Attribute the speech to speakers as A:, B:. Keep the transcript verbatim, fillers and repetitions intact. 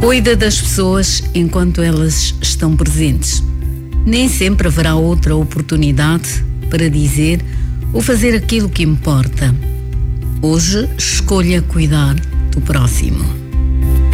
A: Cuida das pessoas enquanto elas estão presentes. Nem sempre haverá outra oportunidade para dizer ou fazer aquilo que importa. Hoje, escolha cuidar do próximo.